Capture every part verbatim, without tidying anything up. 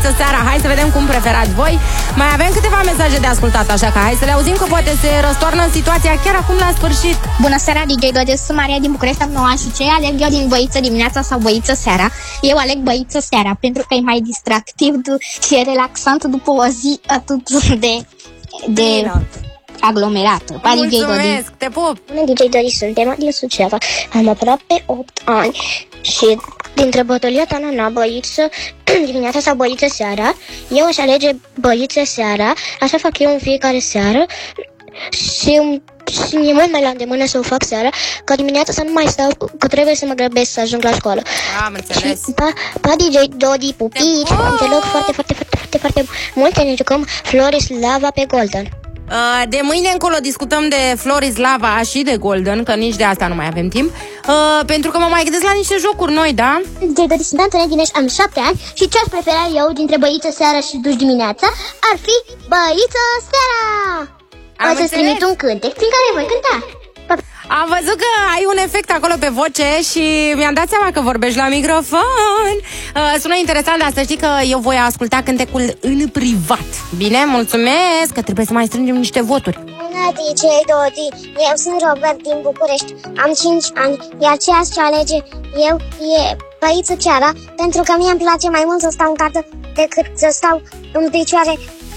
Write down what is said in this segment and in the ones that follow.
băiță seara. Hai să vedem cum preferați voi. Mai avem câteva mesaje de ascultat, așa că hai să le auzim, că poate se răstoarnă în situația chiar acum la sfârșit. Bună seara, D J Dodi, sunt Maria din București, am nouă ani și ce aleg eu din băiță dimineața sau băiță seara? Eu aleg băiță seara, pentru că e mai distractiv și e relaxant după o zi atât de... de... aglomerată. Pa, D J Dodi. Mulțumesc, te pup. Bună, D J Dodi, sunt Emma din Suceava. Am aproape opt ani și dintre bătălia ta, nana, băiță dimineața sau băiță seara, eu aș alege băiță seara. Așa fac eu în fiecare seară și, și mi-e mult mai la îndemână să o fac seara, că dimineața să nu mai stau, că trebuie să mă grăbesc să ajung la școală. Am înțeles. Și pa, pa D J Dodi, pupici, am te rog foarte, foarte, foarte, foarte, foarte multe, ne jucăm Florislava pe Golden. Uh, de mâine încolo discutăm de Florislava și de Golden, că nici de asta nu mai avem timp, uh, pentru că mă mai gândesc la niște jocuri noi, da? D J Dodi, sunt Antonia Dineș, am șapte ani și ce aș prefera eu dintre băiță seara și duș dimineața ar fi băiță seara. Am O să-ți trimit un cântec prin care voi cânta. Am văzut că ai un efect acolo pe voce și mi-am dat seama că vorbești la microfon. uh, Sună interesant, dar să știi că eu voi asculta cântecul în privat. Bine, mulțumesc, că trebuie să mai strângem niște voturi. Bună, D J Dodi, eu sunt Robert din București, am cinci ani, iar ceea ce alege eu e băiță seara, pentru că mie îmi place mai mult să stau în cadă decât să stau în picioare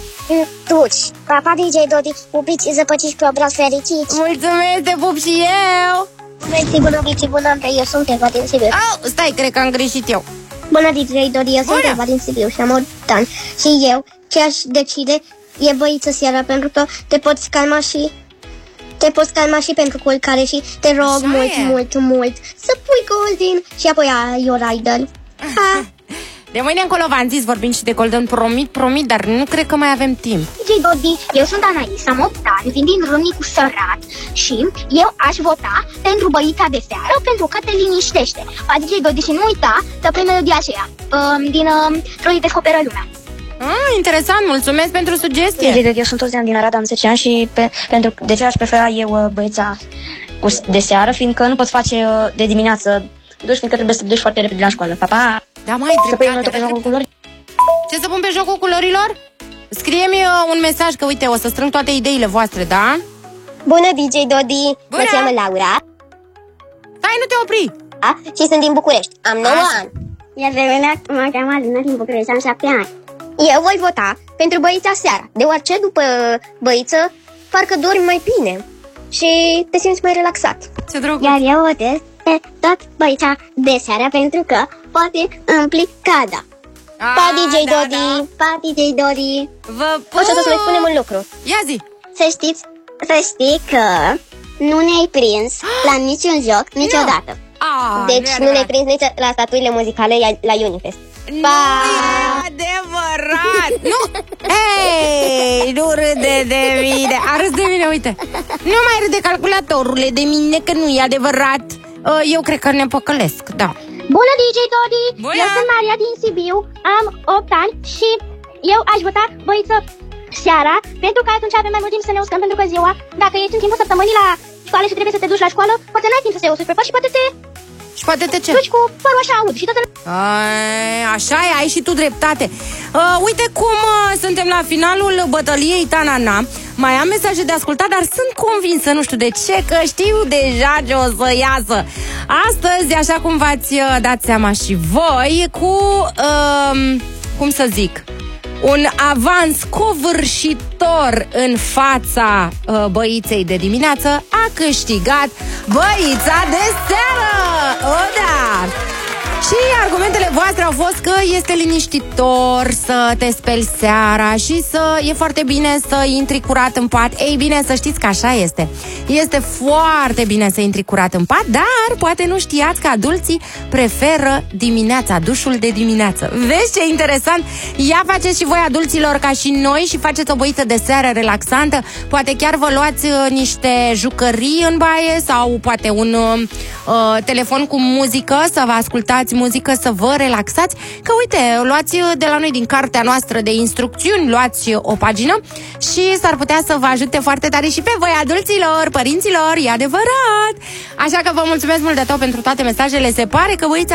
duci. Papa, D J Dodi, pupici, zăpăciși pe obraz fericiți. Mulțumesc, te pup și eu. Mersi, bună, bici, bună, eu sunt Eva din Sibiu. Oh, stai, cred că am greșit eu. Bună, D J Dodi, eu sunt Eva din Sibiu și am opt ani. Și eu, ce aș decide, e băiță seara, pentru că te poți calma și... Te poți calma și pentru culcare și te rog Așa mult, e. mult, mult să pui Golden și apoi ai o Rider. Ha! De mâine încolo v-am zis, vorbim și de Golden, promit, promit, dar nu cred că mai avem timp. D J Dodi, eu sunt Anais, am opt ani, vin din Râmnicu Sărat și eu aș vota pentru băița de seară pentru că te liniștește. Pa, D J Dodi, și nu uita să pui melodia aceea um, din um, Troi descoperă lumea. Ah, interesant, mulțumesc pentru sugestie. D J Dodi, eu sunt Ozean din Arad, am zece ani și pe, pentru, de ce aș prefera eu uh, băieța cu, de seară, fiindcă nu pot face uh, de dimineață duș, fiindcă trebuie să te duci foarte repede la școală. Pa, pa! Da, mai Să pui dreptate, pe jocul culorii. Ce să pun pe jocul culorilor? Scrie-mi uh, un mesaj, că uite, o să strâng toate ideile voastre, da? Bună, D J Dodi, Bună! mă cheamă Laura. Stai, nu te opri! A, și sunt din București, am nouă Așa. ani. Iar pe mine mă cheamă Alina din București, am șapte ani. Eu voi vota pentru băița seara, deoarece după băiță parcă dormi mai bine și te simți mai relaxat. Ce drăguț! Iar eu votez pe tot băița de seara pentru că poate împli cada. Ah, Pa, D J da, Dodi, da. pa, D J Dodi. Vă O să să mai spunem un lucru. Ia zi! Să știți, să știi că nu ne-ai prins la niciun joc niciodată. Ah, Deci nu ne-ai prins nici la statuile muzicale la Unifest. Nu Pa! e adevărat! Nu! Hei, nu râde de mine! A râs de mine, uite! Nu mai râde calculatorule de mine, că nu e adevărat! Eu cred că ne păcălesc, da. Bună, D J Dodi! Bună! Eu sunt Maria din Sibiu, am opt ani și eu aș vota băiță seara, pentru că atunci avem mai mult timp să ne uscăm, pentru că ziua, dacă ești în timpul săptămânii la școală și trebuie să te duci la școală, poate n-ai timp să te usuci pe păr și poate te Și poate te ce? duci cu părul așa ud și tot. Ai, așa e, ai și tu dreptate. uh, Uite cum uh, suntem la finalul bătăliei Tanana. Mai am mesaje de ascultat, dar sunt convinsă, nu știu de ce, că știu deja ce o să iasă astăzi, așa cum v-ați uh, dat seama și voi, cu, uh, cum să zic, un avans covârșitor în fața uh, băiței de dimineață. A câștigat băița de seară! O, da! Și argumentele voastre au fost că este liniștitor să te speli seara și să e foarte bine să intri curat în pat. Ei bine, să știți că așa este. Este foarte bine să intri curat în pat, dar poate nu știați că adulții preferă dimineața, dușul de dimineață. Vezi ce interesant? Ia faceți și voi, adulților, ca și noi, și faceți o băiță de seară relaxantă. Poate chiar vă luați uh, niște jucării în baie sau poate un uh, telefon cu muzică, să vă ascultați muzică, să vă relaxați. Că uite, luați de la noi din cartea noastră de instrucțiuni, luați o pagină și s-ar putea să vă ajute foarte tare și pe voi, adulților, părinților, e adevărat. Așa că vă mulțumesc mult de tot pentru toate mesajele. Se pare că băița